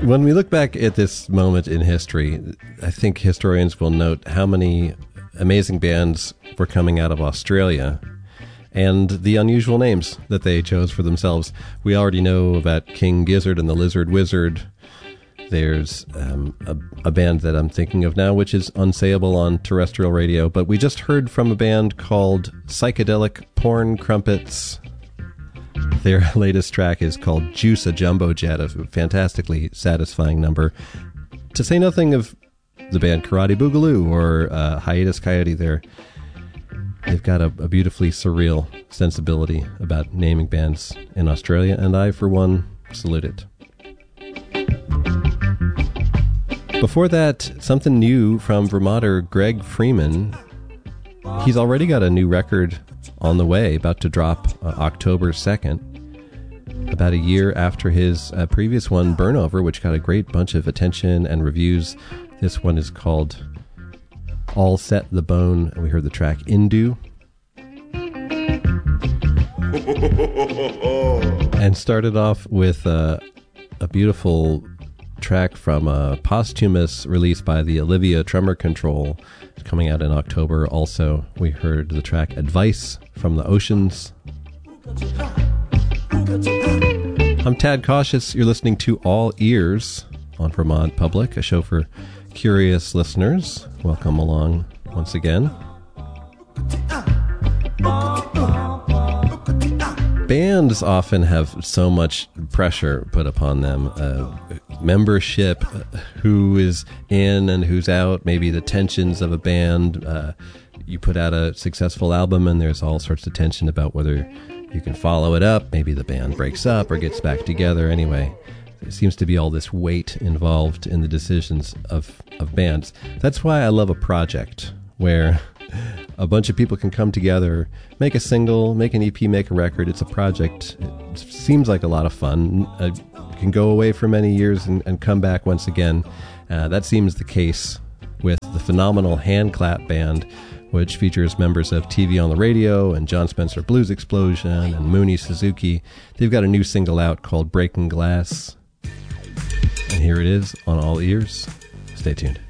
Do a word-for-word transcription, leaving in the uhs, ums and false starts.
When we look back at this moment in history, I think historians will note how many amazing bands were coming out of Australia and the unusual names that they chose for themselves. We already know about King Gizzard and the Lizard Wizard. There's um, a, a band that I'm thinking of now, which is unsayable on terrestrial radio, but we just heard from a band called Psychedelic Porn Crumpets. Their latest track is called Juice a Jumbo Jet, a fantastically satisfying number. To say nothing of the band Karate Boogaloo or uh, Hiatus Coyote, they're, they've got a, a beautifully surreal sensibility about naming bands in Australia, and I, for one, salute it. Before that, something new from Vermonter Greg Freeman. He's already got a new record on the way, about to drop uh, October second, about a year after his uh, previous one, Burnover, which got a great bunch of attention and reviews. This one is called All Set the Bone, and we heard the track Indu. And started off with uh, a beautiful track from a posthumous release by the Olivia Tremor Control, coming out in October. Also, we heard the track Advice from the Oceans. I'm Tad Cautious. You're listening to All Ears on Vermont Public, a show for curious listeners. Welcome along once again. Bands often have so much pressure put upon them. Uh, membership, uh, who is in and who's out, maybe the tensions of a band. Uh, you put out a successful album and there's all sorts of tension about whether you can follow it up. Maybe the band breaks up or gets back together. Anyway, there seems to be all this weight involved in the decisions of, of bands. That's why I love a project where a bunch of people can come together, make a single, make an E P, make a record. It's a project. It seems like a lot of fun. Uh, you can go away for many years and, and come back once again. Uh, that seems the case with the phenomenal Handclap Band, which features members of T V on the Radio and John Spencer Blues Explosion and Mooney Suzuki. They've got a new single out called Breaking Glass. And here it is on All Ears. Stay tuned.